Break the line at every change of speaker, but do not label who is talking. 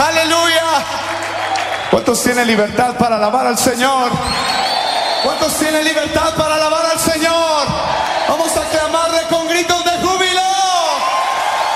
Aleluya. ¿Cuántos tienen libertad para alabar al Señor? ¿Cuántos tienen libertad para alabar al Señor? Vamos a clamarle con gritos de